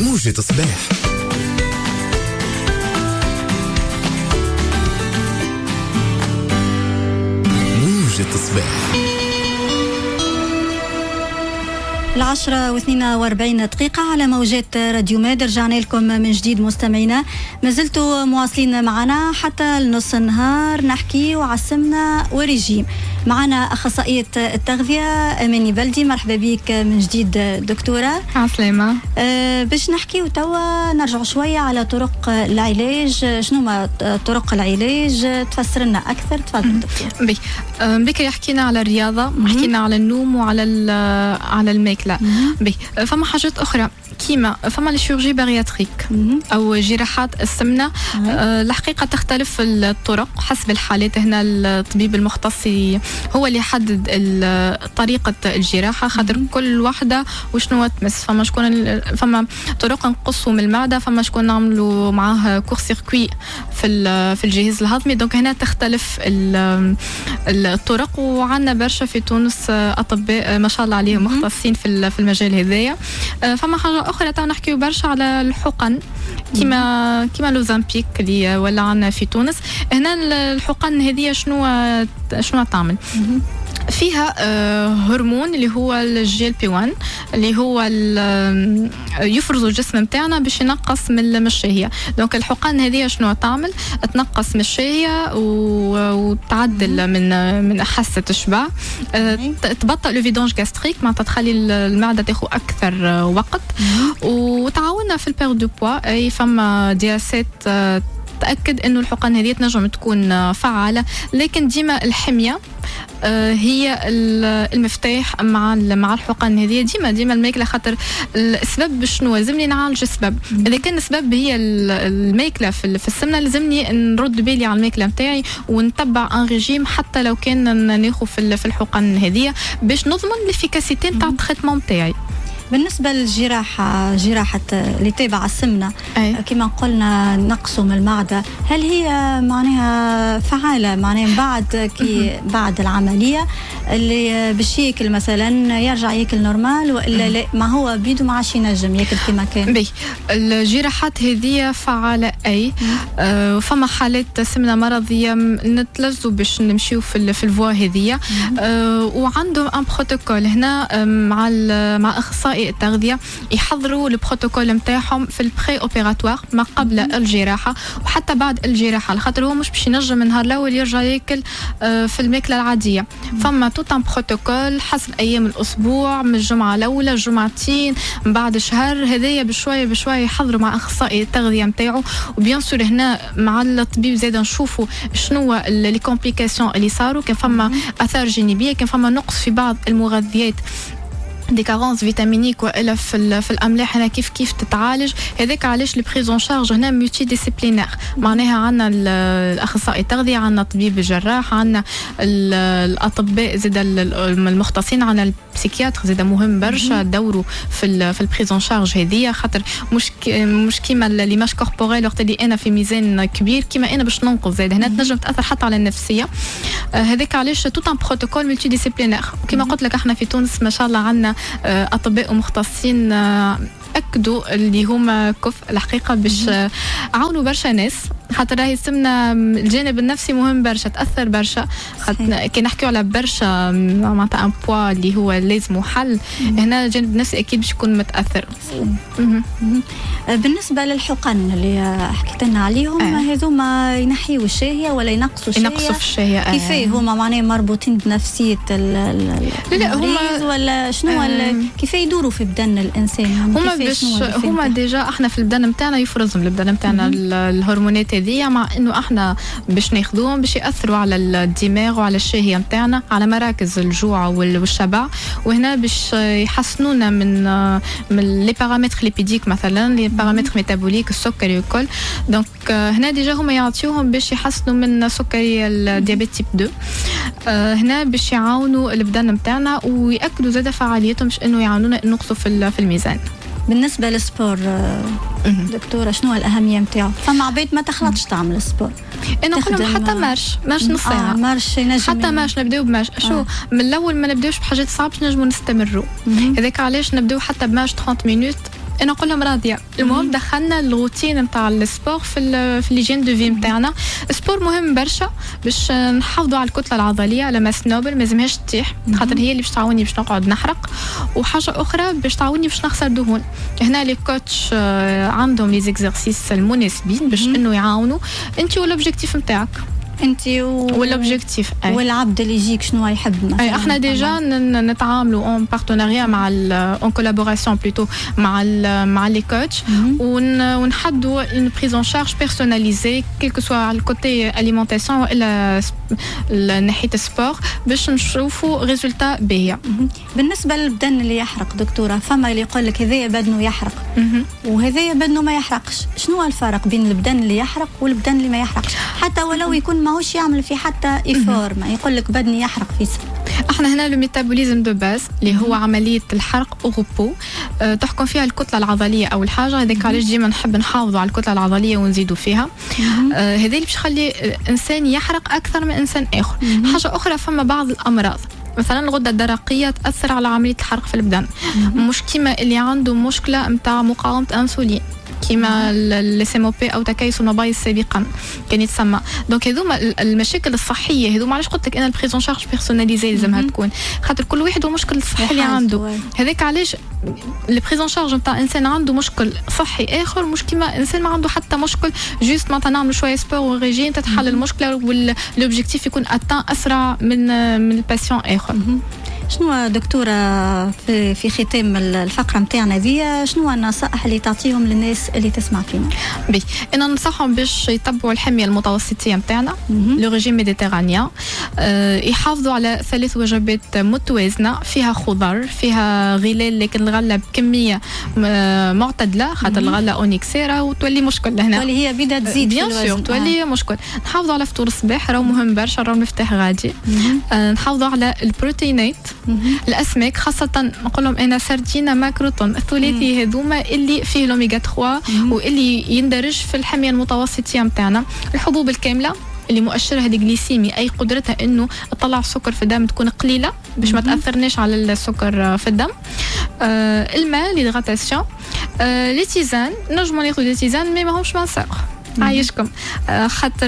موجة صباح. موجة صباح 10:42 على موجات راديو ماد. رجعنا لكم من جديد مستمعينا، ما زلتوا مواصلين معنا حتى لنص النهار نحكي وعسمنا وريجيم. معنا أخصائية التغذية أماني بلدي، مرحبا بك من جديد دكتورة. عسلامة. باش نحكي وتوا نرجع شوية على طرق العلاج. شنو ما طرق العلاج؟ تفسر لنا أكثر، تفضل دكتور. بك يحكينا على الرياضة، حكينا على النوم وعلى على الماكلة. فما حاجات أخرى كيما فما الشيرورجي بارياتريك أو جراحات السمنة. الحقيقة تختلف الطرق حسب الحالات. هنا الطبيب المختص هو اللي يحدد طريقة الجراحة، خاطر كل واحدة وشنو تمس. فما طرق نقصوا من المعدة، فما شكون نعملوا معاه كور سيركوي في الجهاز الهضمي. دونك هنا تختلف الطرق، وعندنا برشا في تونس أطباء ما شاء الله عليهم مختصين في المجال هذايا. فما حاجة أخرى تو نحكيو برشا على الحقن كيما لوزامبيك اللي ولا عنا في تونس. هنا الحقن هذه شنو تعمل؟ فيها هرمون اللي هو الجيل بي 1 اللي هو يفرز الجسم متاعنا باش ينقص من الشهية. دونك الحقن هذه شنو تعمل؟ تنقص من الشهية وتعدل من حاسة الشبع، تبطئ لوفيدونج غاستريك، معناتها تخلي المعدة تاخذ أكثر وقت، وتعاوننا في البير دو بوا. أي فما دراسات تأكد إنه الحقن هذه تنجم تكون فعالة، لكن ديما الحمية هي المفتاح مع الحقن هذه. ديما الماكله، خاطر السبب شنو؟ لازمني نعالج السبب. اذا كان السبب هي الماكله في السمنه، لازمني نرد بالي على الماكله نتاعي ونتبع ان ريجيم حتى لو كان ناخذ في الحقن هذه باش نضمن الافيكاسيتي نتاع التريتمون نتاعي. بالنسبة جراحة اللي تابعة السمنة، كما قلنا نقصوا من المعدة، هل هي معناها فعالة؟ معناها بعد العملية اللي باش ياكل مثلا يرجع ياكل نورمال، وإلا لا ما هو بيدو ما عادش ينجم ياكل كما كان؟ الجراحات هذه فعالة. فما حالات سمنة مرضية نتلزوا باش نمشيو في الفوا هذه، وعندهم ان بروتوكول هنا مع أخصائي التغذية يحضروا البروتوكول نتاعهم في البري اوبيراتوار ما قبل الجراحة وحتى بعد الجراحة، خاطر هو مش باش ينجم النهار الاول يرجع ياكل في الماكلة العادية. فما توت ان بروتوكول حسب ايام الاسبوع، من الجمعة الاولى الجمعتين بعد شهر، هذايا بشوية يحضروا مع اخصائي التغذية نتاعو. وبيان سور هنا مع الطبيب زاده نشوفوا شنو لي كومبليكاسيون اللي صاروا، كان فما اثار جانبية، كان فما نقص في بعض المغذيات، دي كارونس فيتامينيك والا في الاملاح، هنا كيف تتعالج. هذاك علاش لي بريزون شارج هنا ملتي ديسيبلينير، معناها عندنا الاخصائي التغذيه، عندنا الطبيب الجراح، عندنا الاطباء زاد المختصين، عندنا البسيكياتر زاد مهم برشا دوره في البريزون شارج هذه، خاطر مش كيما ليماج كوربوريل وقت اللي انا في ميزان كبير كيما انا باش ننقص زاد هنا تنجم تاثر حتى على النفسيه. هذاك علاش توت ان بروتوكول ملتي ديسيبلينير. وكما قلت لك احنا في تونس ما شاء الله عندنا أطباء مختصين أكدوا اللي هما كف الحقيقة باش عاونوا برشا ناس، خاطر راهي السمنة الجانب النفسي مهم برشا، تأثر برشا. كي نحكيو على برشا معناتها ان بوا اللي هو لازم حل، هنا الجانب النفسي أكيد باش يكون متأثر. بالنسبة للحقن اللي حكيت لنا عليهم، هذوما ينحيوا الشهية ولا ينقصوا في الشهية؟ كيفاه هما معناها مربوطين بنفسية المريض ولا شنو؟ كيف يدوروا في بدن الإنسان؟ هما ديجا احنا في البدن نتاعنا يفرزهم البدن نتاعنا الهرمونات هذه، مع انه احنا باش ناخذوهم باش ياثروا على الدماغ وعلى الشهيه نتاعنا، على مراكز الجوع والشبع، وهنا باش يحسنونا من لي بارامتر ليبيديك مثلا، لي بارامتر ميتابوليك، السكري والكل. دونك هنا ديجا هما يعطيوهم باش يحسنوا من سكري الديابيت تيب 2. هنا باش يعاونوا البدن نتاعنا وياكدوا زاده فعاليتهم باش انه يعاونونا نقصوا في الميزان. بالنسبة للسبور دكتورة شنو الأهمية متاعه؟ فما عباد ما تخلطش تعمل سبور، انا نقول لهم حتى مارش نص ساعه، مارش حتى مارش نبداو بمارش. شو من الاول ما نبداوش بحاجات صعبة نجمو نستمروا. هذاك علاش نبداو حتى بمارش 30 مينوت انا نقول لهم راضيه. المهم دخلنا الروتين نتاع السبور في ليجين دو في نتاعنا. السبور مهم برشا باش نحافظوا على الكتله العضليه على ماس نوبل، ما لازمهاش تطيح خاطر هي اللي باش تعاوني باش نقعد نحرق، وحاجه اخرى باش تعاوني باش نخسر دهون. هنا لي كوتش عندهم لي زيكزارسيس المناسبين باش انه يعاونوا انت والاوبجيكتيف نتاعك انت والاوبجيكتيف والعبد اللي يجيك شنو يحب. احنا ديجا نتعاملوا اون بارتناريا مع اون كولابوراسيون بلوتو مع لي كوتش، ونحدوا اون بريز اون شارج بيرسوناليزي كيلكو سوا الكوتي اليمونتاسيون ولا ناحيه السبور باش نشوفوا ريزولتا باهيه. بالنسبه للبدن اللي يحرق دكتوره، فما اللي يقول لك هذايا بدنه يحرق وهذايا بدنه ما يحرقش، شنو هو الفرق بين البدن اللي يحرق والبدن اللي ما يحرقش؟ حتى ولو يكون ماهوش يعمل في حتى إيفور، ما يقول لك بدني يحرق في سر. احنا هنا لو ميتابوليزم دو باز اللي هو عمليه الحرق او روبو تحكم فيها الكتله العضليه او الحاجه. هذاك علاش ديما نحب نحافظوا على الكتله العضليه ونزيدوا فيها. هذا اللي باش يخلي انسان يحرق اكثر من انسان اخر. حاجه اخرى، فما بعض الامراض مثلا الغده الدرقيه تاثر على عمليه الحرق في البدن، مش كيما اللي عنده مشكله نتاع مقاومه انسولين كيما السيموبي او تكيس المبايض سابقا كان يتسمى. دونك هذوما المشاكل الصحيه هذوما علاش قلت لك انا البريزون شارج بيرسوناليزي لازمها تكون، خاطر كل واحد والمشكل الصحي اللي عنده. هذاك علاش البريزون شارج نتاع انسان عنده مشكل صحي اخر مش كيما انسان ما عنده حتى مشكل، جوست ما نعمل شويه سبور وريجيم تتحل المشكله والاوبجيكتيف يكون اتان اسرع من الباسيون اخر. شنو دكتورة في ختام الفقرة متاعنا دي، شنو النصائح اللي تعطيهم للناس اللي تسمع فينا؟ أنا ننصحهم باش يتبعوا الحمية المتوسطية متاعنا، لو ريجيم ميديتيرانيان، يحافظوا على 3 وجبات متوازنة فيها خضر فيها غلال، لكن الغلة بكمية معتدلة خاطر الغلة أونيكسيرا وتولي مشكل هنا، تولي هي بدها تزيد في الوزن، تولي مشكل. نحافظوا على فطور الصباح راهو مهم برشا، راهو مفتاح غادي. نحافظوا على البروتينات، الاسماك خاصه نقول لهم انا سردينه ماكروتون الثلاثي هذوما اللي فيه لوميغا 3 واللي يندرج في الحميه المتوسطيه نتاعنا. الحبوب الكامله اللي مؤشرها الجليسيمي اي قدرتها انه تطلع السكر في الدم تكون قليله باش ما تاثرناش على السكر في الدم. الماء ليغاتاسيون، لي تيزان نجموا ناخذ لي تيزان مي ماهمش منساق عايشكم خاطر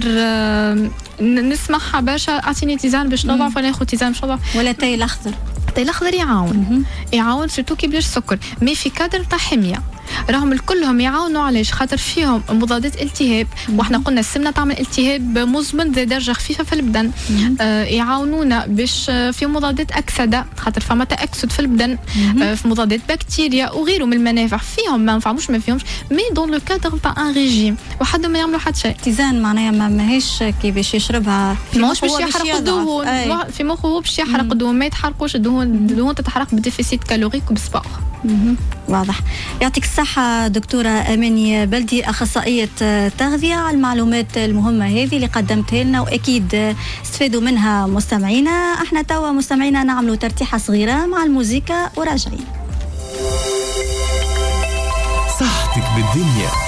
نسمعها برشا اعطيني تيزان باش نضعف ولا ناخذ تيزان باش نضعف، ولا تاي الاخضر. التاي الاخضر يعاون سورتو كي بلاش سكر، مي في كادر تاع حميه راهم الكلهم يعاونوا. علاش؟ خاطر فيهم مضادات التهاب، واحنا قلنا السمنه تعمل التهاب مزمن ذات درجه خفيفه في البدن. يعاونونا باش في مضادات اكسده خاطر فما تاكسد في البدن، في مضادات بكتيريا وغيره من المنافع فيهم، ما نفعموش ما فيهمش، مي دون لو كادر تاع ان ريجيم وحدهم ما يعملوا حتى شيء. تيزان معناها ماهيش كي باش يشربها ماهوش باش يحرق الدهون في مخه، هو باش يحرق الدهون، ما يتحرقوش الدهون تتحرق بديفيسيت كالوريك وبالسبور. واضح. يعطيك الصحة دكتورة أماني بلدي، أخصائية تغذية، على المعلومات المهمة هذه اللي قدمتها لنا، وأكيد استفادوا منها مستمعينا. احنا توا مستمعينا نعملوا ترتيحة صغيرة مع الموسيقى وراجعين. صحتك بالدنيا.